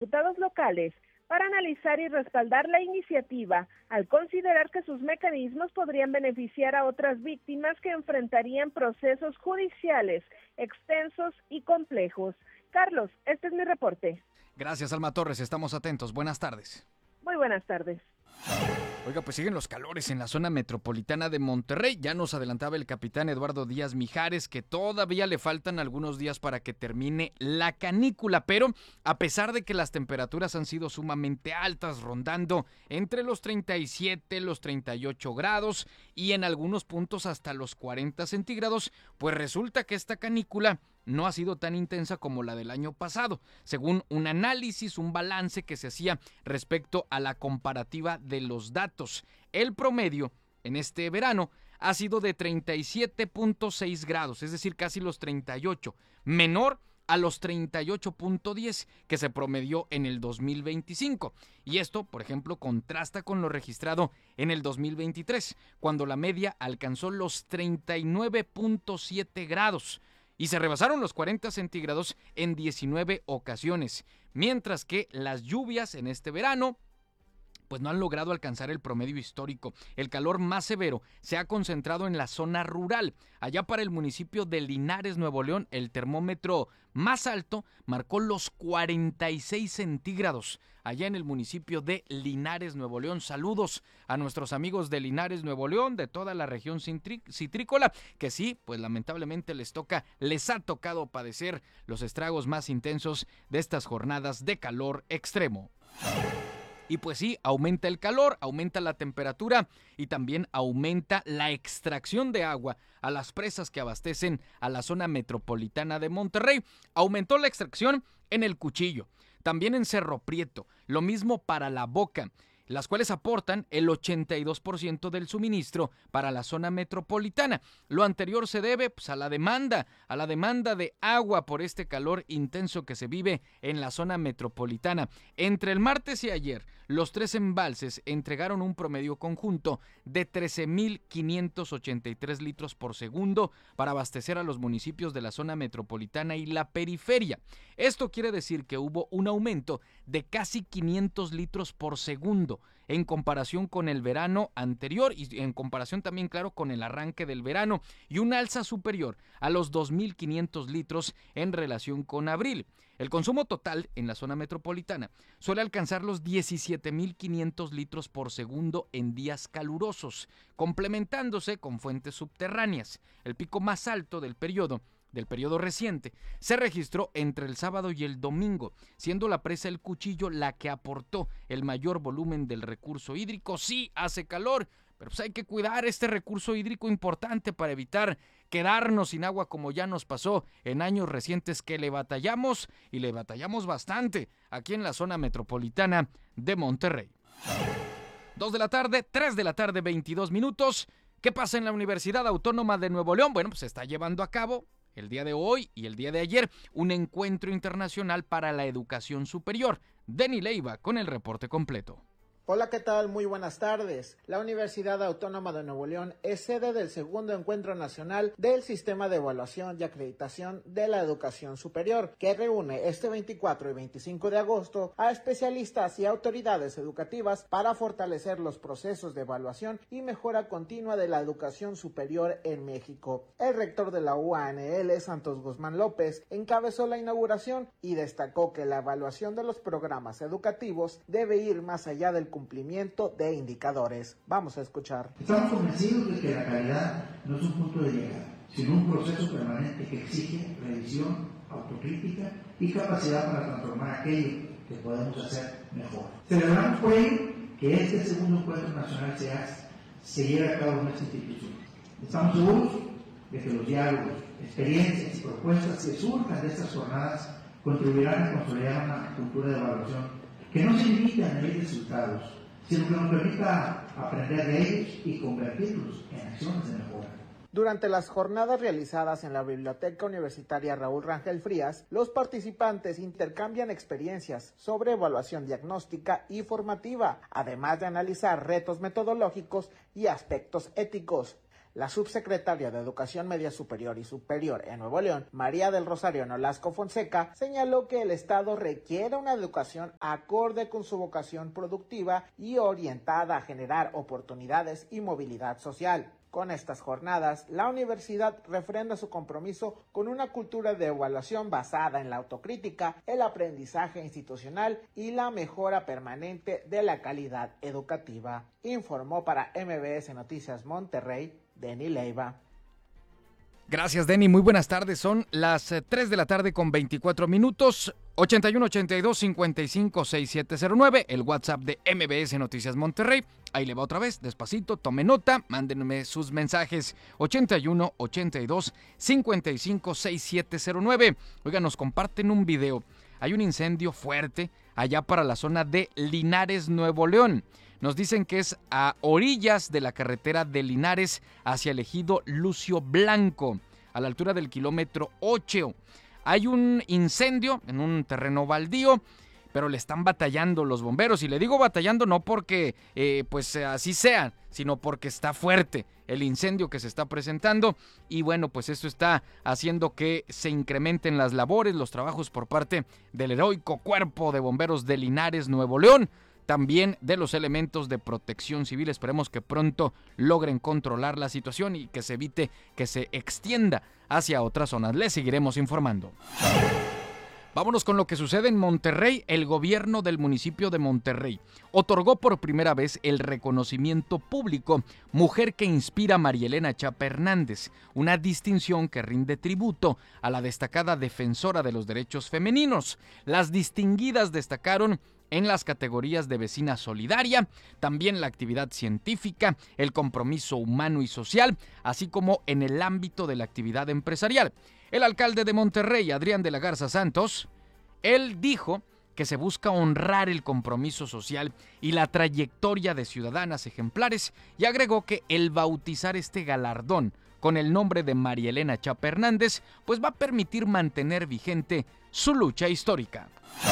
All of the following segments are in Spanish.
diputados locales para analizar y respaldar la iniciativa, al considerar que sus mecanismos podrían beneficiar a otras víctimas que enfrentarían procesos judiciales extensos y complejos. Carlos, este es mi reporte. Gracias, Alma Torres, estamos atentos. Buenas tardes. Muy buenas tardes. Oiga, pues siguen los calores en la zona metropolitana de Monterrey. Ya nos adelantaba el capitán Eduardo Díaz Mijares que todavía le faltan algunos días para que termine la canícula, pero a pesar de que las temperaturas han sido sumamente altas, rondando entre los 37, los 38 grados y en algunos puntos hasta los 40 centígrados, pues resulta que esta canícula no ha sido tan intensa como la del año pasado, según un análisis, un balance que se hacía respecto a la comparativa de los datos. El promedio en este verano ha sido de 37.6 grados, es decir, casi los 38, menor a los 38.10 que se promedió en el 2025. Y esto, por ejemplo, contrasta con lo registrado en el 2023, cuando la media alcanzó los 39.7 grados. Y se rebasaron los 40 centígrados en 19 ocasiones, mientras que las lluvias en este verano pues no han logrado alcanzar el promedio histórico. El calor más severo se ha concentrado en la zona rural. Allá para el municipio de Linares, Nuevo León, el termómetro más alto marcó los 46 centígrados. Allá en el municipio de Linares, Nuevo León. Saludos a nuestros amigos de Linares, Nuevo León, de toda la región citrícola, que sí, pues lamentablemente les ha tocado padecer los estragos más intensos de estas jornadas de calor extremo. Y pues sí, aumenta el calor, aumenta la temperatura y también aumenta la extracción de agua a las presas que abastecen a la zona metropolitana de Monterrey. Aumentó la extracción en El Cuchillo, también en Cerro Prieto, lo mismo para La Boca, las cuales aportan el 82% del suministro para la zona metropolitana. Lo anterior se debe a la demanda de agua por este calor intenso que se vive en la zona metropolitana. Entre el martes y ayer, los 3 embalses entregaron un promedio conjunto de 13.583 litros por segundo para abastecer a los municipios de la zona metropolitana y la periferia. Esto quiere decir que hubo un aumento de casi 500 litros por segundo en comparación con el verano anterior y en comparación también, claro, con el arranque del verano, y un alza superior a los 2.500 litros en relación con abril. El consumo total en la zona metropolitana suele alcanzar los 17.500 litros por segundo en días calurosos, complementándose con fuentes subterráneas. El pico más alto del periodo reciente se registró entre el sábado y el domingo, siendo la presa El Cuchillo la que aportó el mayor volumen del recurso hídrico. Sí, hace calor, pero pues hay que cuidar este recurso hídrico importante para evitar quedarnos sin agua como ya nos pasó en años recientes que le batallamos bastante aquí en la zona metropolitana de Monterrey. 2 de la tarde, 3 de la tarde, 22 minutos. ¿Qué pasa en la Universidad Autónoma de Nuevo León? Bueno, pues se está llevando a cabo el día de hoy y el día de ayer un encuentro internacional para la educación superior. Denny Leiva con el reporte completo. Hola, ¿qué tal? Muy buenas tardes. La Universidad Autónoma de Nuevo León es sede del segundo encuentro nacional del Sistema de Evaluación y Acreditación de la Educación Superior, que reúne este 24 y 25 de agosto a especialistas y autoridades educativas para fortalecer los procesos de evaluación y mejora continua de la educación superior en México. El rector de la UANL, Santos Guzmán López, encabezó la inauguración y destacó que la evaluación de los programas educativos debe ir más allá del cumplimiento de indicadores. Vamos a escuchar. Estamos convencidos de que la calidad no es un punto de llegada, sino un proceso permanente que exige revisión, autocrítica y capacidad para transformar aquello que podemos hacer mejor. Celebramos por ello que este segundo encuentro nacional se lleve a cabo en esta institución. Estamos seguros de que los diálogos, experiencias y propuestas que surjan de estas jornadas contribuirán a consolidar una cultura de evaluación que no se limite a medir resultados, sino que nos permita aprender de ellos y convertirlos en acciones de mejora. Durante las jornadas realizadas en la Biblioteca Universitaria Raúl Rangel Frías, los participantes intercambian experiencias sobre evaluación diagnóstica y formativa, además de analizar retos metodológicos y aspectos éticos. La subsecretaria de Educación Media Superior y Superior en Nuevo León, María del Rosario Nolasco Fonseca, señaló que el Estado requiere una educación acorde con su vocación productiva y orientada a generar oportunidades y movilidad social. Con estas jornadas, la universidad refrenda su compromiso con una cultura de evaluación basada en la autocrítica, el aprendizaje institucional y la mejora permanente de la calidad educativa. Informó para MBS Noticias Monterrey, Denny Leiva. Gracias, Denny. Muy buenas tardes. Son las 3 de la tarde con 24 minutos. 8182-556709, el WhatsApp de MBS Noticias Monterrey. Ahí le va otra vez, despacito, tome nota, mándenme sus mensajes. 8182-556709. Oigan, nos comparten un video. Hay un incendio fuerte allá para la zona de Linares, Nuevo León. Nos dicen que es a orillas de la carretera de Linares hacia el ejido Lucio Blanco, a la altura del kilómetro 8. Hay un incendio en un terreno baldío, pero le están batallando los bomberos. Y le digo batallando no porque así sea, sino porque está fuerte el incendio que se está presentando. Y bueno, pues esto está haciendo que se incrementen las labores, los trabajos por parte del heroico Cuerpo de Bomberos de Linares, Nuevo León. También de los elementos de protección civil. Esperemos que pronto logren controlar la situación y que se evite que se extienda hacia otras zonas. Les seguiremos informando. Vámonos con lo que sucede en Monterrey. El gobierno del municipio de Monterrey otorgó por primera vez el reconocimiento público Mujer que Inspira a María Elena Chapa Hernández, una distinción que rinde tributo a la destacada defensora de los derechos femeninos. Las distinguidas destacaron en las categorías de vecina solidaria, también la actividad científica, el compromiso humano y social, así como en el ámbito de la actividad empresarial. El alcalde de Monterrey, Adrián de la Garza Santos, él dijo que se busca honrar el compromiso social y la trayectoria de ciudadanas ejemplares y agregó que el bautizar este galardón con el nombre de María Elena Chapa Hernández, pues va a permitir mantener vigente su lucha histórica.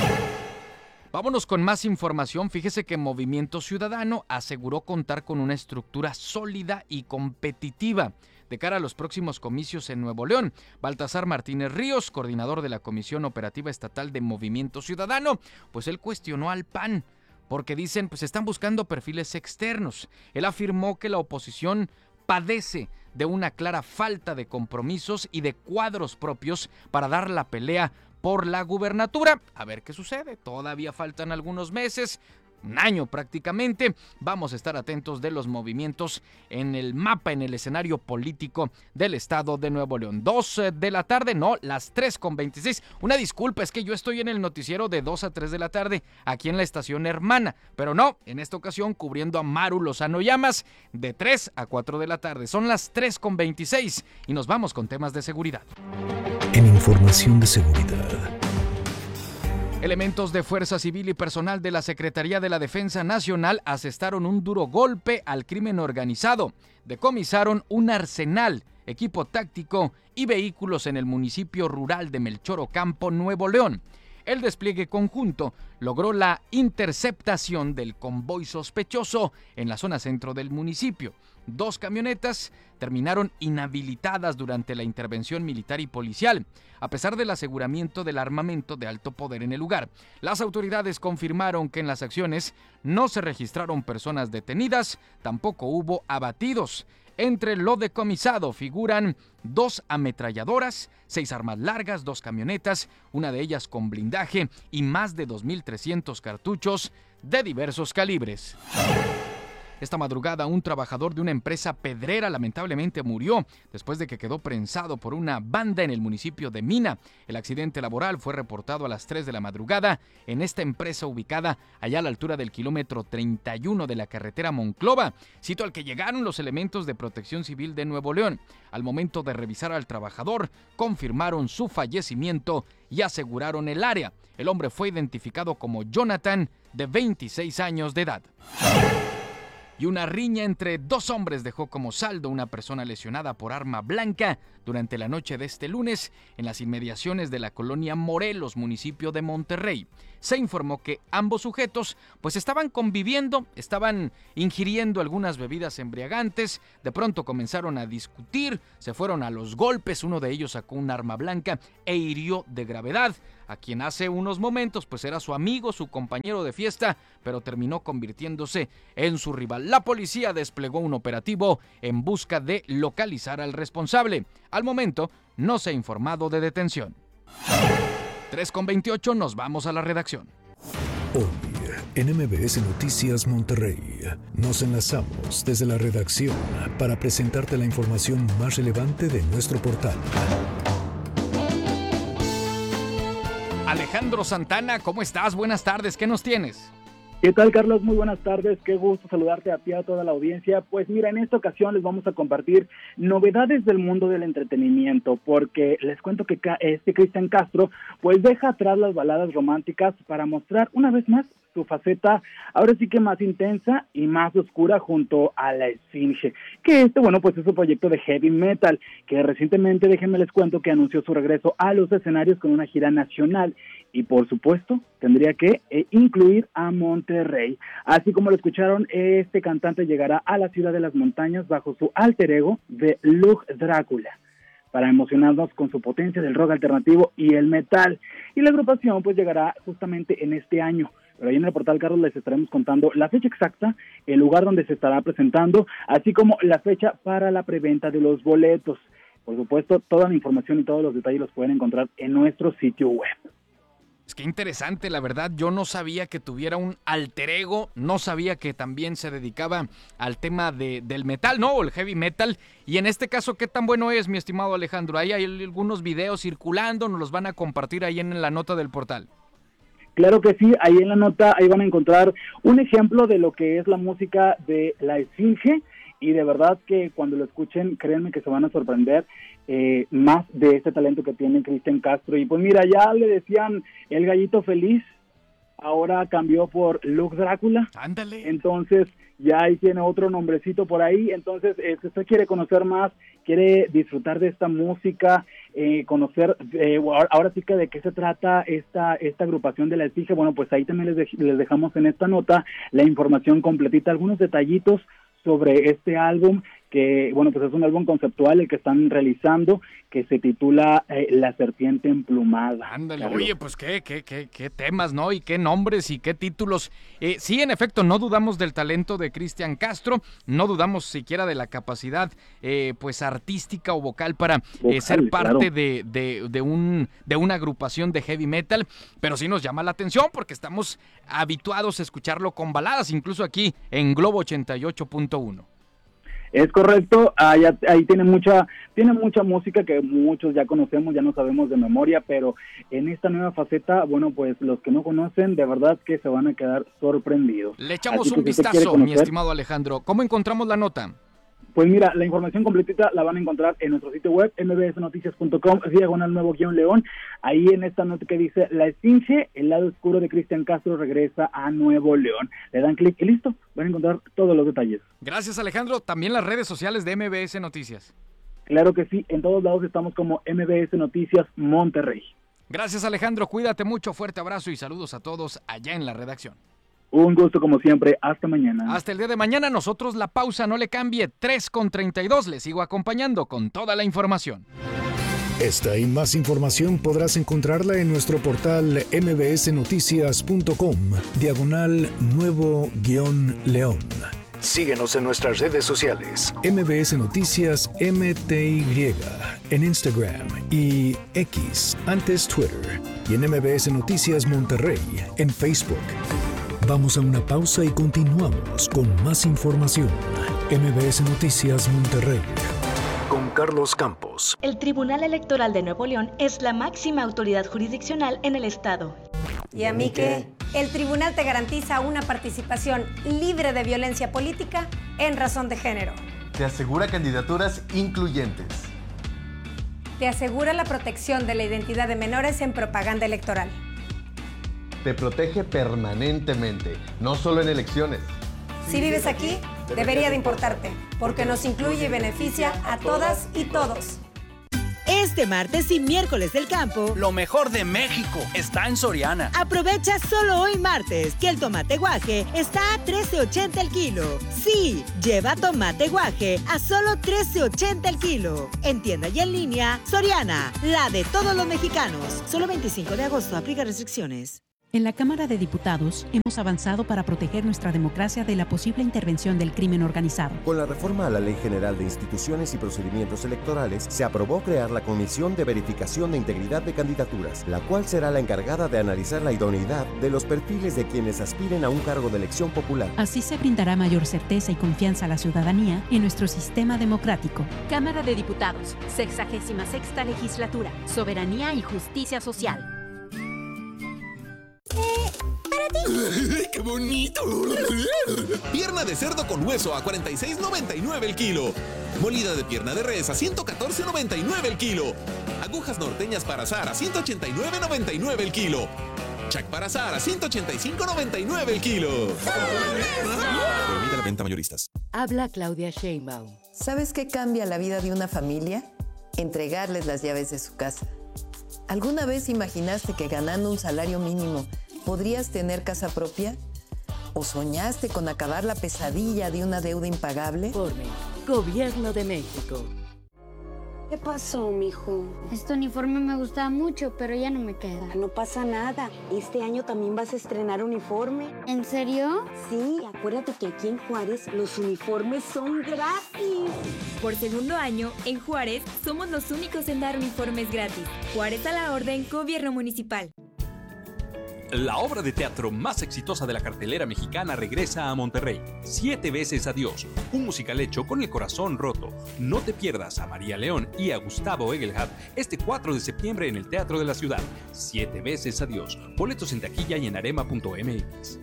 Vámonos con más información. Fíjese que Movimiento Ciudadano aseguró contar con una estructura sólida y competitiva de cara a los próximos comicios en Nuevo León. Baltasar Martínez Ríos, coordinador de la Comisión Operativa Estatal de Movimiento Ciudadano, pues él cuestionó al PAN porque dicen, pues están buscando perfiles externos. Él afirmó que la oposición padece de una clara falta de compromisos y de cuadros propios para dar la pelea por la gubernatura. A ver qué sucede, todavía faltan algunos meses, un año prácticamente. Vamos a estar atentos de los movimientos en el mapa, en el escenario político del estado de Nuevo León. 2 de la tarde, no, las 3:26. Una disculpa, es que yo estoy en el noticiero de 2 a 3 de la tarde, aquí en la estación hermana, pero no, en esta ocasión cubriendo a Maru Lozano Llamas de 3 a 4 de la tarde. Son las 3:26 y nos vamos con temas de seguridad. En información de seguridad. Elementos de Fuerza Civil y personal de la Secretaría de la Defensa Nacional asestaron un duro golpe al crimen organizado. Decomisaron un arsenal, equipo táctico y vehículos en el municipio rural de Melchor Ocampo, Nuevo León. El despliegue conjunto logró la interceptación del convoy sospechoso en la zona centro del municipio. 2 camionetas terminaron inhabilitadas durante la intervención militar y policial, a pesar del aseguramiento del armamento de alto poder en el lugar. Las autoridades confirmaron que en las acciones no se registraron personas detenidas, tampoco hubo abatidos. Entre lo decomisado figuran 2 ametralladoras, 6 armas largas, 2 camionetas, una de ellas con blindaje y más de 2.300 cartuchos de diversos calibres. Esta madrugada, un trabajador de una empresa pedrera lamentablemente murió después de que quedó prensado por una banda en el municipio de Mina. El accidente laboral fue reportado a las 3 de la madrugada en esta empresa ubicada allá a la altura del kilómetro 31 de la carretera Monclova, sitio al que llegaron los elementos de Protección Civil de Nuevo León. Al momento de revisar al trabajador, confirmaron su fallecimiento y aseguraron el área. El hombre fue identificado como Jonathan, de 26 años de edad. Y una riña entre 2 hombres dejó como saldo una persona lesionada por arma blanca durante la noche de este lunes en las inmediaciones de la colonia Morelos, municipio de Monterrey. se informó que ambos sujetos pues estaban conviviendo, estaban ingiriendo algunas bebidas embriagantes, de pronto comenzaron a discutir, se fueron a los golpes, uno de ellos sacó un arma blanca e hirió de gravedad a quien hace unos momentos pues era su amigo, su compañero de fiesta, pero terminó convirtiéndose en su rival. La policía desplegó un operativo en busca de localizar al responsable. Al momento no se ha informado de detención. 3:28, nos vamos a la redacción. Hoy, en MBS Noticias Monterrey, nos enlazamos desde la redacción para presentarte la información más relevante de nuestro portal. Alejandro Santana, ¿cómo estás? Buenas tardes, ¿qué nos tienes? ¿Qué tal, Carlos? Muy buenas tardes, qué gusto saludarte a ti y a toda la audiencia. Pues mira, en esta ocasión les vamos a compartir novedades del mundo del entretenimiento, porque les cuento que Cristian Castro pues deja atrás las baladas románticas para mostrar una vez más su faceta, ahora sí que más intensa y más oscura, junto a la Esfinge, que pues es un proyecto de heavy metal, que recientemente, déjenme les cuento, que anunció su regreso a los escenarios con una gira nacional, y por supuesto, tendría que incluir a Monterrey. Así como lo escucharon, este cantante llegará a la ciudad de las montañas bajo su alter ego de Lug Drácula, para emocionarnos con su potencia del rock alternativo y el metal. Y la agrupación pues llegará justamente en este año. Pero ahí en el portal, Carlos, les estaremos contando la fecha exacta, el lugar donde se estará presentando, así como la fecha para la preventa de los boletos. Por supuesto, toda la información y todos los detalles los pueden encontrar en nuestro sitio web. Es que interesante, la verdad, yo no sabía que tuviera un alter ego, no sabía que también se dedicaba al tema del metal, ¿no? O el heavy metal. Y en este caso, ¿qué tan bueno es, mi estimado Alejandro? Ahí hay algunos videos circulando, nos los van a compartir ahí en la nota del portal. Claro que sí, ahí en la nota, ahí van a encontrar un ejemplo de lo que es la música de la Esfinge, y de verdad que cuando lo escuchen, créanme que se van a sorprender más de este talento que tiene Cristian Castro. Y pues mira, ya le decían el gallito feliz, ahora cambió por Lug Drácula. Ándale. Entonces ya ahí tiene otro nombrecito por ahí. Entonces, si usted quiere conocer más, quiere disfrutar de esta música, conocer ahora sí que de qué se trata esta agrupación de la Esfinge, bueno, pues ahí también les dejamos en esta nota la información completita, algunos detallitos sobre este álbum, que bueno, pues es un álbum conceptual el que están realizando, que se titula La Serpiente Emplumada. Ándale, oye, pues qué temas, ¿no? Y qué nombres y qué títulos. Sí, en efecto, no dudamos del talento de Cristian Castro, no dudamos siquiera de la capacidad pues artística o vocal para ser parte, claro, de una agrupación de heavy metal, pero sí nos llama la atención porque estamos habituados a escucharlo con baladas, incluso aquí en Globo 88.1. Es correcto, ahí tiene mucha música que muchos ya conocemos, ya no sabemos de memoria, pero en esta nueva faceta, bueno, pues los que no conocen, de verdad que se van a quedar sorprendidos. Le echamos un vistazo, mi estimado Alejandro. ¿Cómo encontramos la nota? Pues mira, la información completita la van a encontrar en nuestro sitio web, mbsnoticias.com/Nuevo-León. Ahí en esta nota que dice La Esfinge, el lado oscuro de Cristian Castro regresa a Nuevo León. Le dan clic y listo, van a encontrar todos los detalles. Gracias, Alejandro. También las redes sociales de MBS Noticias. Claro que sí, en todos lados estamos como MBS Noticias Monterrey. Gracias, Alejandro. Cuídate mucho, fuerte abrazo y saludos a todos allá en la redacción. Un gusto como siempre, hasta mañana. Hasta el día de mañana, nosotros la pausa no le cambie, 3:32, les sigo acompañando con toda la información. Esta y más información podrás encontrarla en nuestro portal mbsnoticias.com/Nuevo-León. Síguenos en nuestras redes sociales, MBS Noticias MTY, en Instagram y X, antes Twitter, y en MBS Noticias Monterrey, en Facebook. Vamos a una pausa y continuamos con más información. MBS Noticias Monterrey, con Carlos Campos. El Tribunal Electoral de Nuevo León es la máxima autoridad jurisdiccional en el estado. ¿Y a mí qué? El tribunal te garantiza una participación libre de violencia política en razón de género. Te asegura candidaturas incluyentes. Te asegura la protección de la identidad de menores en propaganda electoral. Te protege permanentemente, no solo en elecciones. Si vives aquí, debería de importarte, porque nos incluye y beneficia a todas y todos. Este martes y miércoles del campo, lo mejor de México está en Soriana. Aprovecha solo hoy martes que el tomate guaje está a $13.80 el kilo. Sí, lleva tomate guaje a solo $13.80 el kilo. En tienda y en línea, Soriana, la de todos los mexicanos. Solo 25 de agosto, aplica restricciones. En la Cámara de Diputados hemos avanzado para proteger nuestra democracia de la posible intervención del crimen organizado. Con la reforma a la Ley General de Instituciones y Procedimientos Electorales, se aprobó crear la Comisión de Verificación de Integridad de Candidaturas, la cual será la encargada de analizar la idoneidad de los perfiles de quienes aspiren a un cargo de elección popular. Así se brindará mayor certeza y confianza a la ciudadanía en nuestro sistema democrático. Cámara de Diputados, 66ª Legislatura, Soberanía y Justicia Social. Para ti. ¡Qué bonito! Pierna de cerdo con hueso a $46.99 el kilo. Molida de pierna de res a $114.99 el kilo. Agujas norteñas para asar a $189.99 el kilo. Chac para asar a $185.99 el kilo. Prohibida la venta mayoristas. Habla Claudia Sheinbaum. ¿Sabes qué cambia la vida de una familia? Entregarles las llaves de su casa. ¿Alguna vez imaginaste que ganando un salario mínimo podrías tener casa propia? ¿O soñaste con acabar la pesadilla de una deuda impagable? Informe, Gobierno de México. ¿Qué pasó, mijo? Este uniforme me gustaba mucho, pero ya no me queda. No pasa nada. Este año también vas a estrenar uniforme. ¿En serio? Sí, acuérdate que aquí en Juárez los uniformes son gratis. Por segundo año, en Juárez, somos los únicos en dar uniformes gratis. Juárez a la orden, Gobierno Municipal. La obra de teatro más exitosa de la cartelera mexicana regresa a Monterrey. 7 veces adiós. Un musical hecho con el corazón roto. No te pierdas a María León y a Gustavo Egelhard este 4 de septiembre en el Teatro de la Ciudad. 7 veces adiós. Boletos en taquilla y en arema.mx.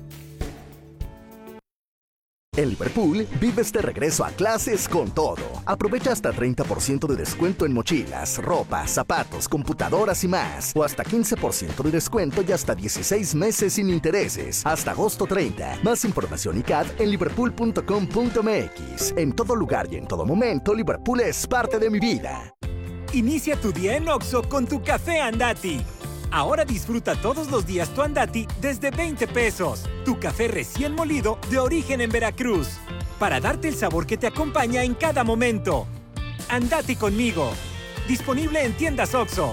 En Liverpool, vives de regreso a clases con todo. Aprovecha hasta 30% de descuento en mochilas, ropa, zapatos, computadoras y más. O hasta 15% de descuento y hasta 16 meses sin intereses. Hasta agosto 30. Más información y CAD en liverpool.com.mx. En todo lugar y en todo momento, Liverpool es parte de mi vida. Inicia tu día en Oxxo con tu café Andati. Ahora disfruta todos los días tu Andati desde 20 pesos. Tu café recién molido de origen en Veracruz. Para darte el sabor que te acompaña en cada momento. Andati conmigo. Disponible en tiendas Oxxo.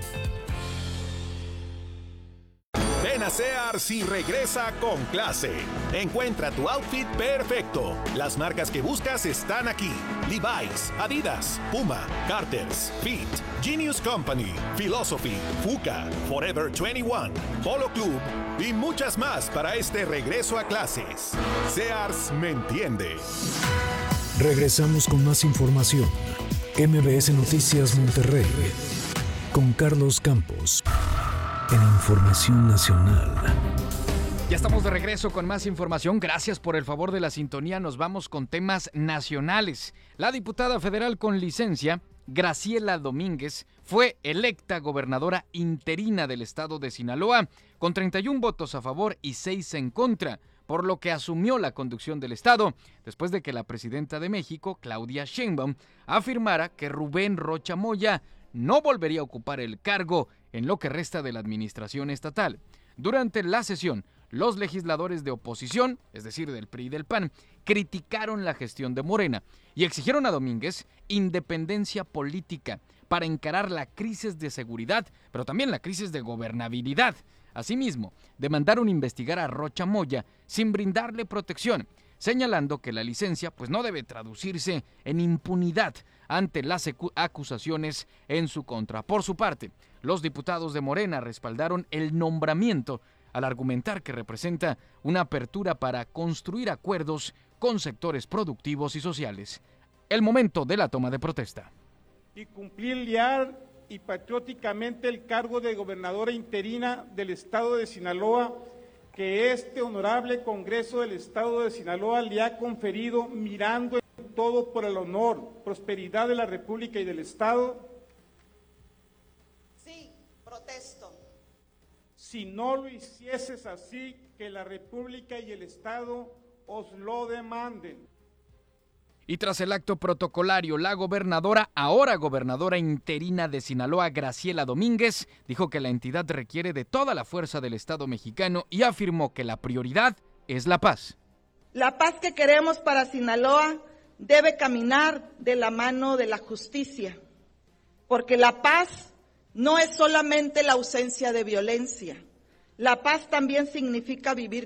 Ven a Sears y regresa con clase. Encuentra tu outfit perfecto. Las marcas que buscas están aquí. Levi's, Adidas, Puma, Carter's, Fit, Genius Company, Philosophy, Fuka, Forever 21, Polo Club y muchas más para este regreso a clases. Sears me entiende. Regresamos con más información. MBS Noticias Monterrey con Carlos Campos. En Información Nacional. Ya estamos de regreso con más información. Gracias por el favor de la sintonía. Nos vamos con temas nacionales. La diputada federal con licencia, Graciela Domínguez, fue electa gobernadora interina del estado de Sinaloa con 31 votos a favor y 6 en contra, por lo que asumió la conducción del estado después de que la presidenta de México, Claudia Sheinbaum, afirmara que Rubén Rocha Moya no volvería a ocupar el cargo en lo que resta de la administración estatal. Durante la sesión, los legisladores de oposición, es decir, del PRI y del PAN, criticaron la gestión de Morena y exigieron a Domínguez independencia política para encarar la crisis de seguridad, pero también la crisis de gobernabilidad. Asimismo, demandaron investigar a Rocha Moya sin brindarle protección, señalando que la licencia no debe traducirse en impunidad ante las acusaciones en su contra. Por su parte, los diputados de Morena respaldaron el nombramiento al argumentar que representa una apertura para construir acuerdos con sectores productivos y sociales. El momento de la toma de protesta. Y cumplir leal y patrióticamente el cargo de gobernadora interina del estado de Sinaloa, que este honorable Congreso del estado de Sinaloa le ha conferido, mirando en todo por el honor, prosperidad de la República y del estado. Sí, protesto. Si no lo hicieses así, que la República y el estado os lo demanden. Y tras el acto protocolario, la gobernadora, ahora gobernadora interina de Sinaloa, Graciela Domínguez, dijo que la entidad requiere de toda la fuerza del Estado mexicano y afirmó que la prioridad es la paz. La paz que queremos para Sinaloa debe caminar de la mano de la justicia, porque la paz no es solamente la ausencia de violencia. La paz también significa vivir